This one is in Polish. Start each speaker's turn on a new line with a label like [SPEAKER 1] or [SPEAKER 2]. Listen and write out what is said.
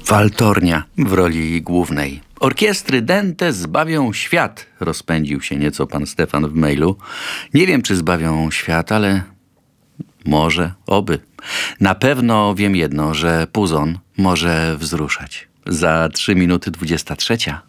[SPEAKER 1] Waltornia w roli głównej. Orkiestry Dente zbawią świat, rozpędził się nieco pan Stefan w mailu. Nie wiem, czy zbawią świat, ale może, oby. Na pewno wiem jedno, że Puzon może wzruszać. Za 3 minuty 23.